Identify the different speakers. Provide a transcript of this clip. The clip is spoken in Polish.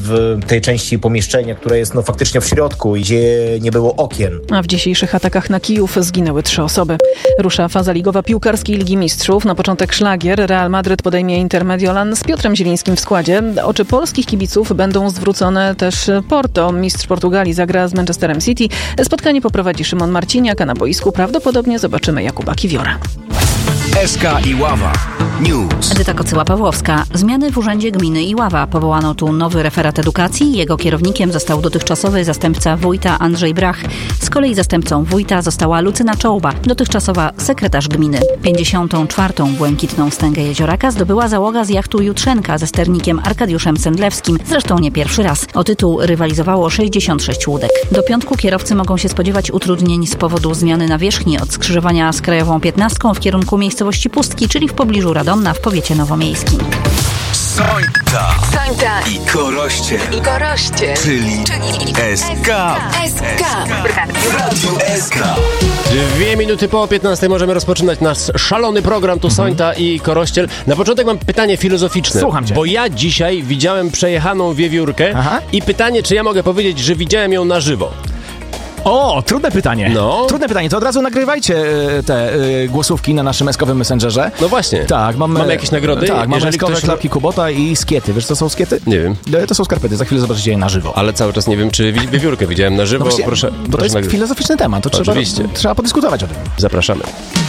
Speaker 1: w tej części pomieszczenia, które jest faktycznie w środku, gdzie nie było okien.
Speaker 2: A w dzisiejszych atakach na Kijów zginęły 3 osoby. Rusza faza ligowa piłkarskiej Ligi Mistrzów. Na początek szlagier. Real Madryt podejmie Intermediolan z Piotrem Zielińskim w składzie. Oczy polskich kibiców będą zwrócone też Porto. Mistrz Portugalii zagra z Manchesterem City. Spotkanie poprowadzi Szymon Marciniak, a na boisku prawdopodobnie zobaczymy Jakuba Kiwiora.
Speaker 3: SK Iława News.
Speaker 4: Edyta Kocyła-Pawłowska. Zmiany w Urzędzie Gminy Iława. Powołano tu nowy referat edukacji. Jego kierownikiem został dotychczasowy zastępca wójta Andrzej Brach. Z kolei zastępcą wójta została Lucyna Czołba, dotychczasowa sekretarz gminy. 54. Błękitną wstęgę Jezioraka zdobyła załoga z jachtu Jutrzenka ze sternikiem Arkadiuszem Sendlewskim. Zresztą nie pierwszy raz. O tytuł rywalizowało 66 łódek. Do piątku kierowcy mogą się spodziewać utrudnień z powodu zmiany nawierzchni od skrzyżowania z Krajową 15 w kierunku miejscowości Pustki, czyli w pobliżu Radomna w powiecie nowomiejskim.
Speaker 3: Sońta i Korościel. Czyli SK. Radio SK.
Speaker 5: 2 minuty po 15 możemy rozpoczynać nasz szalony program, tu Sońta i Korościel. Na początek mam pytanie filozoficzne.
Speaker 6: Słucham cię.
Speaker 5: Bo ja dzisiaj widziałem przejechaną wiewiórkę.
Speaker 6: Aha.
Speaker 5: I pytanie, czy ja mogę powiedzieć, że widziałem ją na żywo?
Speaker 6: O, trudne pytanie.
Speaker 5: No.
Speaker 6: Trudne pytanie, to od razu nagrywajcie te głosówki na naszym eskowym Messengerze.
Speaker 5: No właśnie.
Speaker 6: Tak, mamy
Speaker 5: jakieś nagrody?
Speaker 6: Tak, mamy
Speaker 5: Jeżeli
Speaker 6: eskowe
Speaker 5: ktoś-
Speaker 6: klapki Kubota i skiety. Wiesz, co są skiety?
Speaker 5: Nie wiem.
Speaker 6: To są skarpety, za chwilę zobaczycie je na żywo.
Speaker 5: Ale cały czas nie wiem, czy wiewiórkę widziałem na żywo.
Speaker 6: No właśnie,
Speaker 5: Proszę,
Speaker 6: bo to
Speaker 5: proszę
Speaker 6: jest
Speaker 5: nagrywać.
Speaker 6: filozoficzny temat, to
Speaker 5: Oczywiście.
Speaker 6: trzeba podyskutować o tym.
Speaker 5: Zapraszamy.